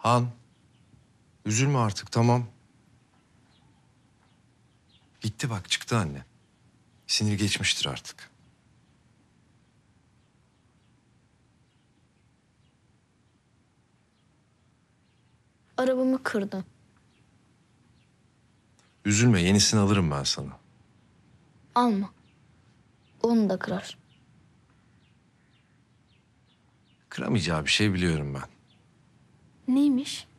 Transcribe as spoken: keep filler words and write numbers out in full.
Han, üzülme artık, tamam. Gitti bak, çıktı anne. Sinir geçmiştir artık. Arabamı kırdı. Üzülme, yenisini alırım ben sana. Alma. Onu da kırar. Kıramayacağı bir şey biliyorum ben. Neymiş?